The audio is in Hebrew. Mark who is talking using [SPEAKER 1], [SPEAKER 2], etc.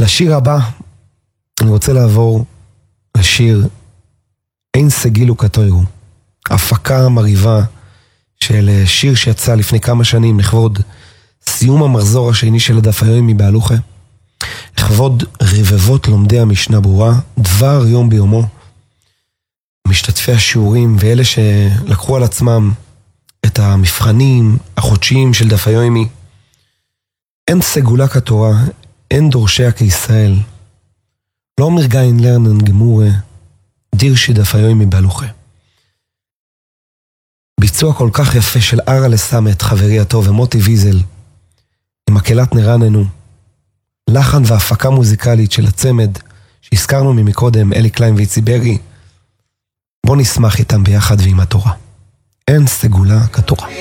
[SPEAKER 1] לשיר הבא, אני רוצה לעבור לשיר אין סגילו כתוירו, הפקה מריבה של שיר שיצא לפני כמה שנים לכבוד סיום המחזור השני של הדף היומי בהלוכה, לכבוד רבבות לומדי המשנה ברורה, דבר יום ביומו, משתתפי השיעורים ואלה שלקחו על עצמם את המבחנים החודשיים של דף היומי. אין סגולה כתורה, אין דורשיה כישראל, לא מרגעים לרנן גמורה, דיר שדף היומי בהלוכה. ביצוע כל כך יפה של ארה לסמת, חברי הטוב, ומוטי ויזל, עם מקהלת נרננו, לחן והפקה מוזיקלית של הצמד שהזכרנו ממקודם, אלי קליין ואיצי ברי. בוא נשמח איתם ביחד ועם התורה. אין סגולה כתורה.